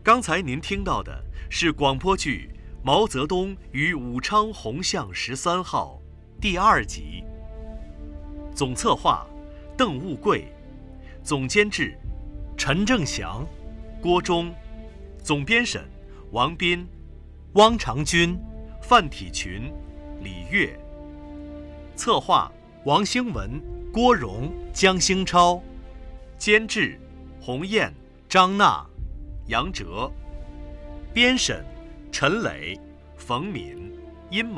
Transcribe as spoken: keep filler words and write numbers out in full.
刚才您听到的是广播剧《毛泽东与武昌红巷十三号》第二集。总策划邓务贵，总监制陈正祥、郭忠，总编审王斌、汪长军、范体群、李跃。策划王兴文、郭荣、江兴超，监制洪燕、张娜、杨哲，编审陈磊、冯敏、殷满。